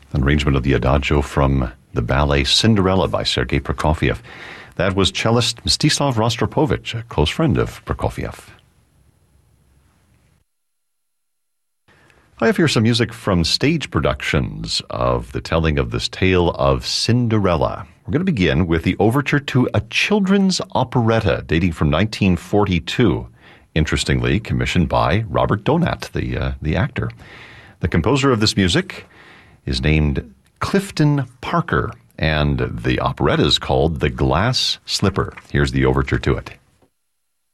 An arrangement of the Adagio from the ballet Cinderella by Sergei Prokofiev. That was cellist Mstislav Rostropovich, a close friend of Prokofiev. I have here some music from stage productions of the telling of this tale of Cinderella. We're going to begin with the overture to a children's operetta dating from 1942. Interestingly, commissioned by Robert Donat, the actor. The composer of this music is named Clifton Parker, and the operetta is called The Glass Slipper. Here's the overture to it.